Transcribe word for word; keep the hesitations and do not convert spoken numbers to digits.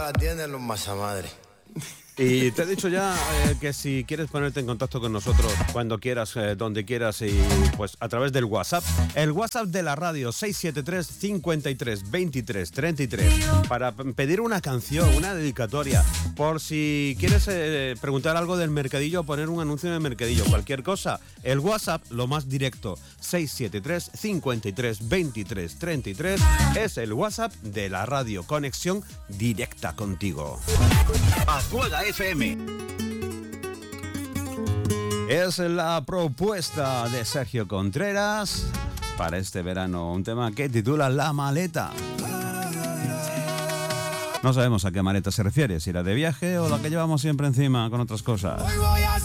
La tienen los masamadres. Y te he dicho ya eh, que si quieres ponerte en contacto con nosotros cuando quieras, eh, donde quieras y pues a través del WhatsApp, el WhatsApp de la radio seis siete tres, cincuenta y tres, veintitrés, treinta y tres para pedir una canción, una dedicatoria, por si quieres eh, preguntar algo del mercadillo o poner un anuncio en el mercadillo, cualquier cosa, el WhatsApp lo más directo, seis siete tres, cincuenta y tres, veintitrés, treinta y tres es el WhatsApp de la radio, conexión directa contigo. Azuega F M. Es la propuesta de Sergio Contreras para este verano, un tema que titula La Maleta. No sabemos a qué maleta se refiere, si la de viaje o la que llevamos siempre encima con otras cosas.